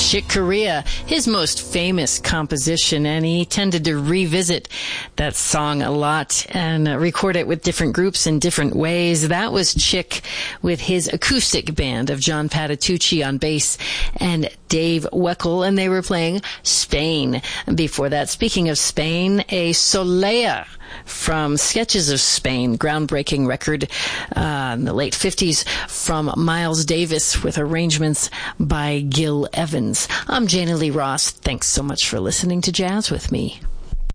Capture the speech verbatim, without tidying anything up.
Chick Corea, his most famous composition, and he tended to revisit that song a lot and uh, record it with different groups in different ways. That was Chick with his acoustic band of John Patitucci on bass and Dave Weckl, and they were playing Spain. Before that, speaking of Spain, a Soleá from Sketches of Spain, groundbreaking record uh, in the late fifties from Miles Davis with arrangements by Gil Evans. I'm Jana Lee Ross. Thanks so much for listening to Jazz with me.